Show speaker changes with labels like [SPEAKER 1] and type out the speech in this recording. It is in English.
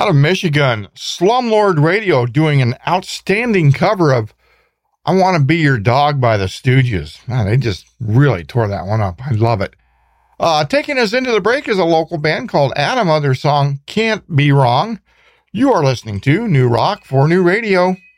[SPEAKER 1] Out of Michigan, Slumlord Radio doing an outstanding cover of I Want to Be Your Dog by the Stooges. Man, they just really tore that one up. I love it. Taking us into the break is a local band called Adama. Their song Can't Be Wrong. You are listening to New Rock for New Radio.